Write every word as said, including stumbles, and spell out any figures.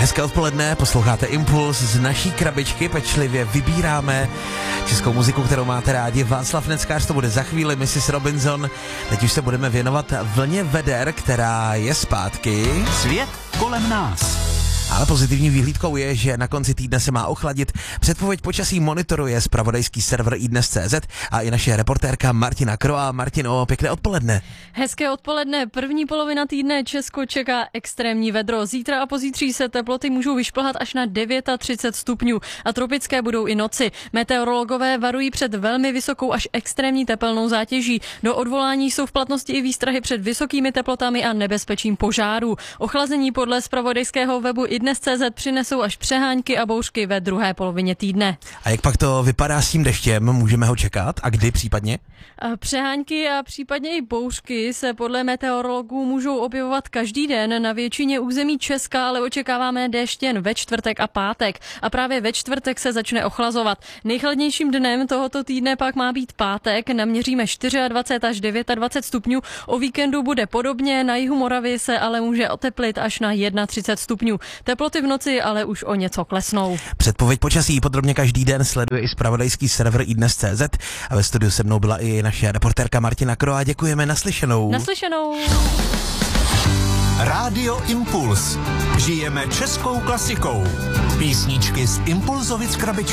Hezké odpoledne, posloucháte Impuls, z naší krabičky pečlivě vybíráme českou muziku, kterou máte rádi. Václav Neckář to bude za chvíli, missus Robinson. Teď už se budeme věnovat vlně veder, která je zpátky. Svět kolem nás. Ale pozitivní výhlídkou je, že na konci týdne se má ochladit. Předpověď počasí monitoruje zpravodajský server iDnes tečka cé zet a i naše reportérka Martina Kroa. Martino, pěkné odpoledne. Hezké odpoledne. První polovina týdne Česko čeká extrémní vedro. Zítra a pozítří se teploty můžou vyšplhat až na třicet devět stupňů a tropické budou i noci. Meteorologové varují před velmi vysokou až extrémní tepelnou zátěží. Do odvolání jsou v platnosti i výstrahy před vysokými teplotami a nebezpečím požárů. Ochlazení podle zpravodajského webu iDnes tečka cé zet přinesou až přehánky a bouřky ve druhé polovině týdne. A jak pak to vypadá s tím deštěm? Můžeme ho čekat? A kdy případně? Přehánky a případně i bouřky se podle meteorologů můžou objevovat každý den na většině území Česka, ale očekáváme déšť jen ve čtvrtek a pátek. A právě ve čtvrtek se začne ochlazovat. Nejchladnějším dnem tohoto týdne pak má být pátek, naměříme dvacet čtyři až dvacet devět stupňů. O víkendu bude podobně, na jihu Moravy se ale může oteplit až na třicet jedna stupňů. Teploty v noci ale už o něco klesnou. Předpověď počasí podrobně každý den sleduje i zpravodajský server iDnes tečka cé zet a ve studiu se mnou byla i naše reportérka Martina Kroa. Děkujeme, naslyšenou. Naslyšenou. Rádio Impuls. Žijeme českou klasikou. Písničky z Impulzovic krabičky.